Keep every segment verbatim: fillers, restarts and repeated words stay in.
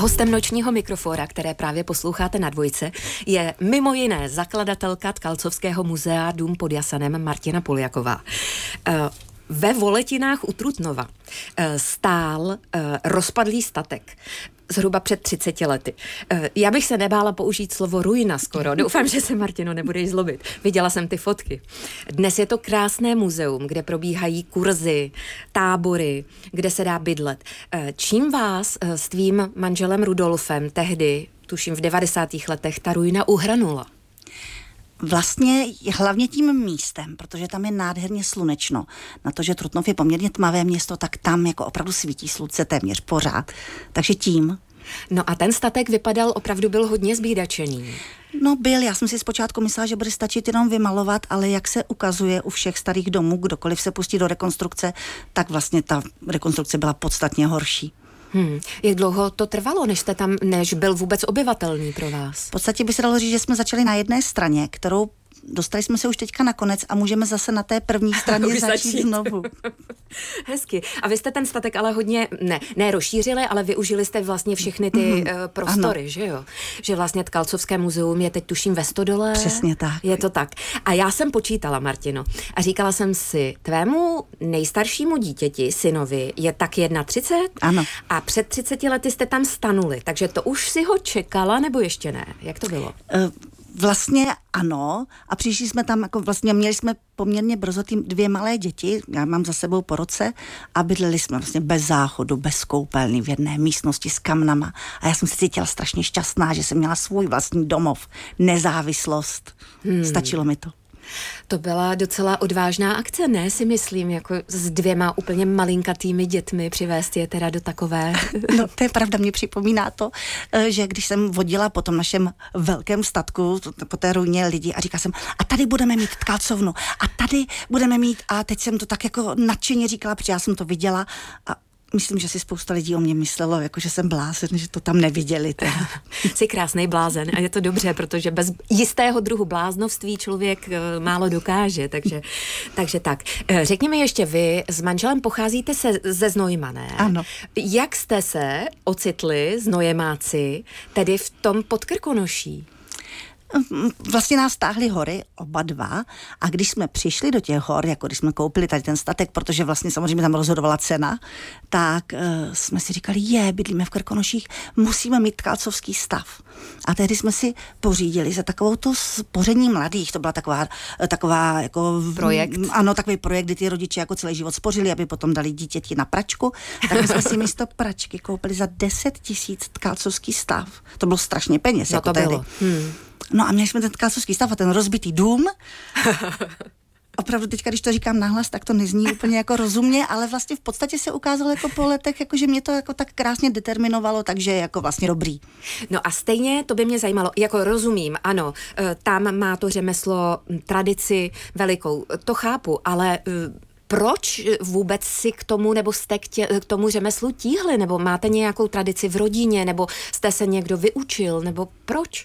Hostem nočního mikrofóra, které právě posloucháte na Dvojce, je mimo jiné zakladatelka Tkalcovského muzea Dům pod Jasanem Martina Poljaková. Ve Voletinách u Trutnova stál rozpadlý statek zhruba před třiceti lety. Já bych se nebála použít slovo ruina skoro. Doufám, že se, Martino, nebudeš zlobit. Viděla jsem ty fotky. Dnes je to krásné muzeum, kde probíhají kurzy, tábory, kde se dá bydlet. Čím vás s tvým manželem Rudolfem tehdy, tuším v devadesátých letech, ta ruina uhranula? Vlastně hlavně tím místem, protože tam je nádherně slunečno. Na to, že Trutnov je poměrně tmavé město, tak tam jako opravdu svítí slunce téměř pořád. Takže tím. No a ten statek vypadal, opravdu byl hodně zbídačený. No byl, já jsem si zpočátku myslela, že bude stačit jenom vymalovat, ale jak se ukazuje u všech starých domů, kdokoliv se pustí do rekonstrukce, tak vlastně ta rekonstrukce byla podstatně horší. Hmm. Jak dlouho to trvalo, než jste tam, než byl vůbec obyvatelný pro vás? V podstatě by se dalo říct, že jsme začali na jedné straně, kterou dostali jsme se už teďka na konec a můžeme zase na té první straně začít, začít znovu. Hezky. A vy jste ten statek ale hodně, ne, ne rozšířili, ale využili jste vlastně všechny ty mm, uh, prostory, ano. Že jo? Že vlastně Tkalcovské muzeum je teď tuším ve Stodole. Přesně tak. Je to tak. A já jsem počítala, Martino, a říkala jsem si, tvému nejstaršímu dítěti, synovi, je tak třicet jedna. Ano. A před třiceti lety jste tam stanuli, takže to už si ho čekala, nebo ještě ne? Jak to bylo? Uh, Vlastně ano, a přišli jsme tam, jako vlastně měli jsme poměrně brzo tým dvě malé děti, já mám za sebou po roce, a bydleli jsme vlastně bez záchodu, bez koupelny, v jedné místnosti s kamnama. A já jsem se cítila strašně šťastná, že jsem měla svůj vlastní domov, nezávislost. Hmm. Stačilo mi to. To byla docela odvážná akce, ne, si myslím, jako s dvěma úplně malinkatými dětmi přivést je teda do takové... No, to je pravda, mě připomíná to, že když jsem vodila po tom našem velkém statku, po té ruině lidi a říkala jsem, a tady budeme mít tkalcovnu, a tady budeme mít, a teď jsem to tak jako nadšeně říkala, protože já jsem to viděla a myslím, že si spousta lidí o mě myslelo, jako že jsem blázen, že to tam neviděli. Jsi krásnej blázen a je to dobře, protože bez jistého druhu bláznovství člověk uh, málo dokáže, takže, takže tak. Uh, řekni mi ještě, vy s manželem pocházíte se, ze Znojma, ne? Ano. Jak jste se ocitli, Znojmáci, tedy v tom Podkrkonoší? Vlastně nás táhly hory, oba dva, a když jsme přišli do těch hor, jako když jsme koupili tady ten statek, protože vlastně samozřejmě tam rozhodovala cena, tak uh, jsme si říkali, je, bydlíme v Krkonoších, musíme mít tkalcovský stav. A tehdy jsme si pořídili za takovou to spoření mladých, to byla taková, taková jako... Projekt. Ano, takový projekt, kdy ty rodiče jako celý život spořili, aby potom dali dítěti na pračku, tak jsme si místo pračky koupili za deset tisíc tkalcovský stav. To bylo strašně peněz. No jako to tehdy. bylo. Hmm. No a měli jsme ten tkalcovský stav a ten rozbitý dům. Opravdu teďka, když to říkám nahlas, tak to nezní úplně jako rozumně, ale vlastně v podstatě se ukázalo jako po letech, jako že mě to jako tak krásně determinovalo, takže je jako vlastně dobrý. No a stejně to by mě zajímalo, jako rozumím, ano, tam má to řemeslo tradici velikou, to chápu, ale... Proč vůbec si k tomu, nebo jste k, tě, k tomu řemeslu tíhli, nebo máte nějakou tradici v rodině, nebo jste se někdo vyučil, nebo proč?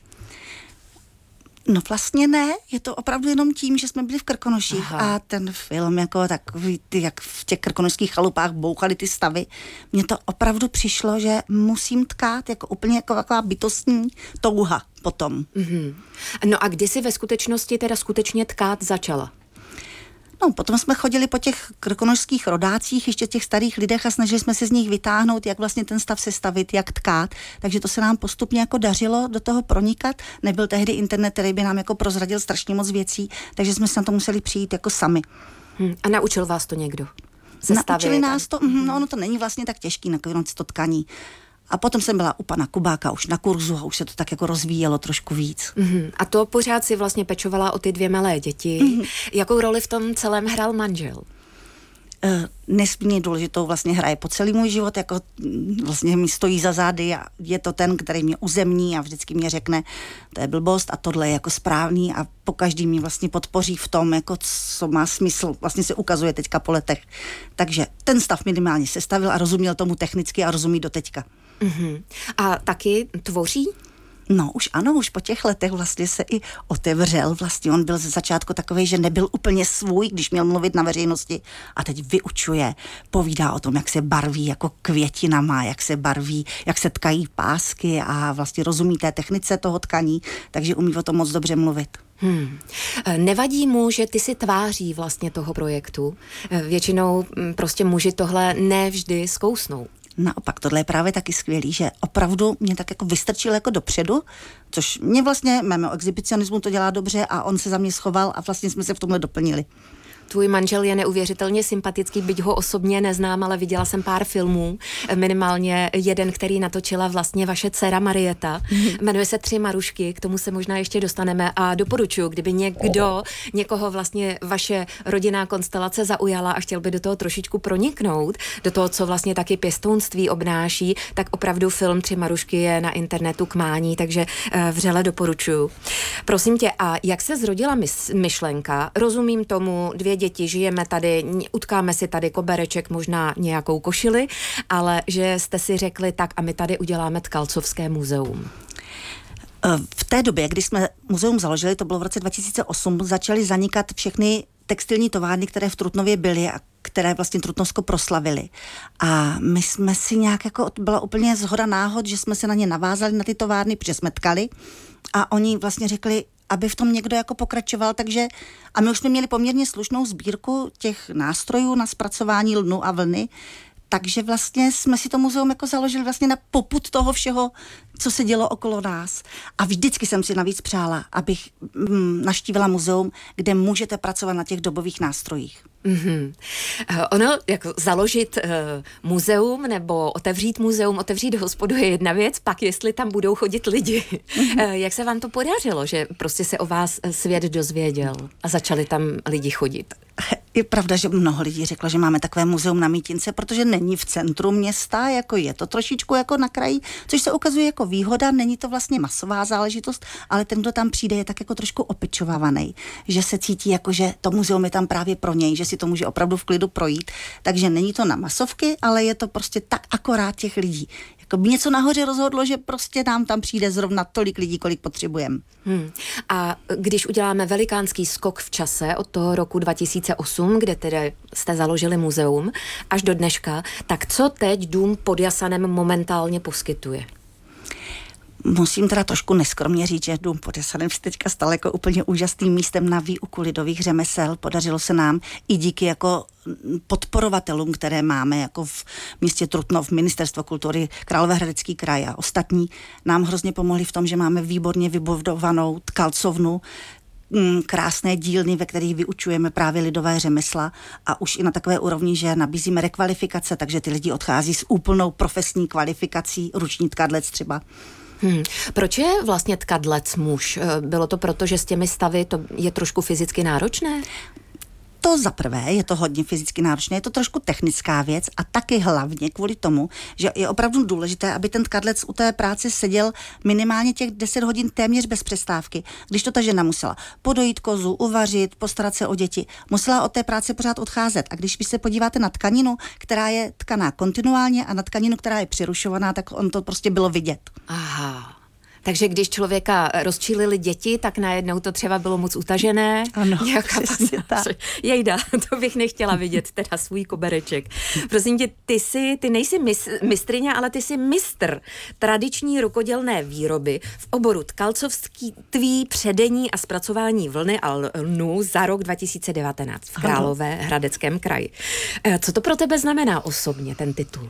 No vlastně ne, je to opravdu jenom tím, že jsme byli v Krkonoších. Aha. A ten film, jako takový, ty, jak v těch krkonošských chalupách bouchaly ty stavy, mně to opravdu přišlo, že musím tkát, jako úplně jako taková bytostní touha potom. Mm-hmm. No a kdy jsi ve skutečnosti teda skutečně tkát začala? No, potom jsme chodili po těch krkonošských rodácích, ještě těch starých lidech a snažili jsme se z nich vytáhnout, jak vlastně ten stav sestavit, jak tkát. Takže to se nám postupně jako dařilo do toho pronikat. Nebyl tehdy internet, který by nám jako prozradil strašně moc věcí, takže jsme se na to museli přijít jako sami. Hmm. A naučil vás to někdo? Sestavit, Naučili nás to, mm, no ono to není vlastně tak těžký, nakonec to tkaní. A potom jsem byla u pana Kubáka už na kurzu a už se to tak jako rozvíjelo trošku víc. Mm-hmm. A to pořád si vlastně pečovala o ty dvě malé děti. Mm-hmm. Jakou roli v tom celém hrál manžel? Uh, nesmírně důležitou vlastně hraje po celý můj život, jako vlastně mi stojí za zády a je to ten, který mě uzemní a vždycky mě řekne, to je blbost a tohle je jako správný a pokaždý mě vlastně podpoří v tom, jako co má smysl, vlastně se ukazuje teďka po letech. Takže ten stav minimálně sestavil a rozuměl tomu technicky a rozumí do teďka. Mm-hmm. A taky tvoří? No už ano, už po těch letech vlastně se i otevřel. Vlastně on byl ze začátku takovej, že nebyl úplně svůj, když měl mluvit na veřejnosti a teď vyučuje, povídá o tom, jak se barví jako květinama, jak se barví, jak se tkají pásky a vlastně rozumí té technice toho tkaní, takže umí o tom moc dobře mluvit. Hmm. Nevadí mu, že ty si tváří vlastně toho projektu? Většinou prostě muži tohle nevždy zkousnou. Naopak, tohle je právě taky skvělý, že opravdu mě tak jako vystrčil jako dopředu, což mě vlastně, mému exhibicionismu to dělá dobře a on se za mě schoval a vlastně jsme se v tomhle doplnili. Tvůj manžel je neuvěřitelně sympatický, byť ho osobně neznám, ale viděla jsem pár filmů, minimálně jeden, který natočila vlastně vaše dcera Marieta. Mm-hmm. Jmenuje se Tři Marušky, k tomu se možná ještě dostaneme a doporučuji, kdyby někdo, někoho vlastně vaše rodinná konstelace zaujala a chtěl by do toho trošičku proniknout, do toho, co vlastně taky pěstounství obnáší, tak opravdu film Tři Marušky je na internetu k mání, takže uh, vřele doporučuji. Prosím tě, a jak se zrodila mys- myšlenka? Rozumím tomu, dvě děti, žijeme tady, utkáme si tady kobereček, možná nějakou košili, ale že jste si řekli tak a my tady uděláme Tkalcovské muzeum. V té době, kdy jsme muzeum založili, to bylo v roce dva tisíce osm, začaly zanikat všechny textilní továrny, které v Trutnově byly a které vlastně Trutnovsko proslavily. A my jsme si nějak jako, byla úplně zhoda náhod, že jsme se na ně navázali, na ty továrny, protože jsme tkali a oni vlastně řekli, aby v tom někdo jako pokračoval, takže a my už jsme měli poměrně slušnou sbírku těch nástrojů na zpracování lnu a vlny, takže vlastně jsme si to muzeum jako založili vlastně na popud toho všeho, co se dělo okolo nás. A vždycky jsem si navíc přála, abych mm, navštívila muzeum, kde můžete pracovat na těch dobových nástrojích. Mm-hmm. Ono, jako založit uh, muzeum nebo otevřít muzeum, otevřít hospodu je jedna věc, pak jestli tam budou chodit lidi. Mm-hmm. Uh, jak se vám to podařilo, že prostě se o vás svět dozvěděl a začali tam lidi chodit? Je pravda, že mnoho lidí řeklo, že máme takové muzeum na Mítince, protože není v centru města, jako je to trošičku jako na kraji, což se ukazuje jako výhoda, není to vlastně masová záležitost, ale ten, kdo tam přijde, je tak jako trošku opečovávaný, že se cítí jako, že to muzeum je tam právě pro něj, že si to může opravdu v klidu projít, takže není to na masovky, ale je to prostě tak akorát těch lidí. Jako by něco nahoře rozhodlo, že prostě nám tam přijde zrovna tolik lidí, kolik potřebujeme. Hmm. A když uděláme velikánský skok v čase od toho roku dva tisíce osm, kde tedy jste založili muzeum, až do dneška, tak co teď Dům pod Jasanem momentálně poskytuje? Musím teda trošku neskromně říct, že Dům pod Jasanem se teďka stal jako úplně úžasným místem na výuku lidových řemesel. Podařilo se nám i díky jako podporovatelům, které máme jako v městě Trutnov, Ministerstvo kultury, Královéhradecký kraj a ostatní, nám hrozně pomohli v tom, že máme výborně vybudovanou tkalcovnu, krásné dílny, ve kterých vyučujeme právě lidové řemesla a už i na takové úrovni, že nabízíme rekvalifikace, takže ty lidi odchází s úplnou profesní kvalifikací, ruční tkadlec třeba. Hmm. Proč je vlastně tkadlec muž? Bylo to proto, že s těmi stavy to je trošku fyzicky náročné? To za prvé, je to hodně fyzicky náročné, je to trošku technická věc a taky hlavně kvůli tomu, že je opravdu důležité, aby ten tkadlec u té práce seděl minimálně těch deset hodin téměř bez přestávky. Když to ta žena musela podojit kozu, uvařit, postarat se o děti, musela od té práce pořád odcházet. A když vy se podíváte na tkaninu, která je tkaná kontinuálně a na tkaninu, která je přerušovaná, tak on to prostě bylo vidět. Aha. Takže když člověka rozčílili děti, tak najednou to třeba bylo moc utažené. Ano, přesně tak. Jejda, to bych nechtěla vidět, teda svůj kobereček. Prosím tě, ty, jsi, ty nejsi mis, mistryně, ale ty jsi mistr tradiční rukodělné výroby v oboru tkalcovství, předení a zpracování vlny a lnu za rok dva tisíce devatenáct v Královéhradeckém kraji. Co to pro tebe znamená osobně, ten titul?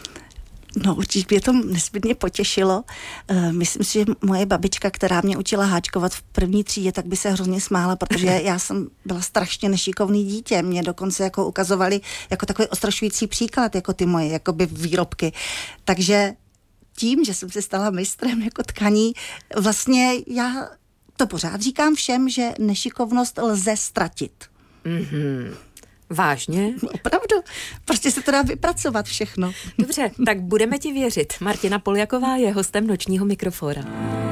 No, určitě mě to nesmírně potěšilo. Uh, myslím si, že moje babička, která mě učila háčkovat v první třídě, tak by se hrozně smála, protože já jsem byla strašně nešikovný dítě. Mě dokonce jako ukazovali jako takový ostrašující příklad, jako ty moje jakoby výrobky. Takže tím, že jsem se stala mistrem jako tkaní, vlastně já to pořád říkám všem, že nešikovnost lze ztratit. Mhm. Vážně? Opravdu. Prostě se to dá vypracovat všechno. Dobře, tak budeme ti věřit. Martina Poljaková je hostem Nočního mikrofóra.